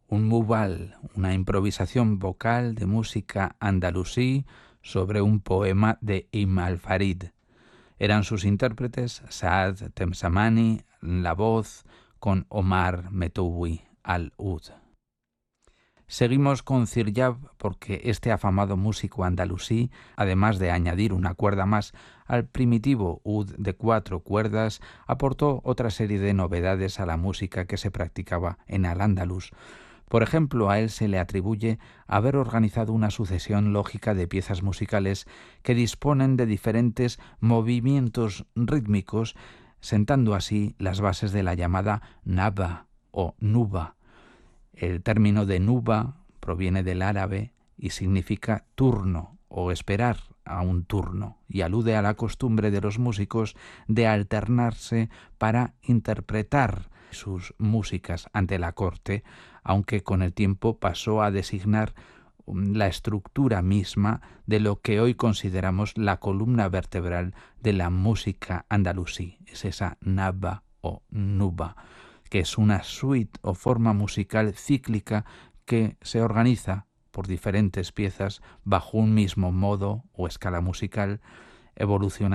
un mubal, una improvisación vocal de música andalusí sobre un poema de Ibn al-Farid. Eran sus intérpretes Saad Temsamani, la voz, con Omar Metoui al-Ud. Seguimos con Ziryab porque este afamado músico andalusí, además de añadir una cuerda más al primitivo ud de 4 cuerdas, aportó otra serie de novedades a la música que se practicaba en Al-Ándalus. Por ejemplo, a él se le atribuye haber organizado una sucesión lógica de piezas musicales que disponen de diferentes movimientos rítmicos, sentando así las bases de la llamada naba o nuba. El término de nuba proviene del árabe y significa turno o esperar a un turno y alude a la costumbre de los músicos de alternarse para interpretar sus músicas ante la corte, aunque con el tiempo pasó a designar la estructura misma de lo que hoy consideramos la columna vertebral de la música andalusí. Es esa naba o nuba, que es una suite o forma musical cíclica que se organiza por diferentes piezas bajo un mismo modo o escala musical, evolucionando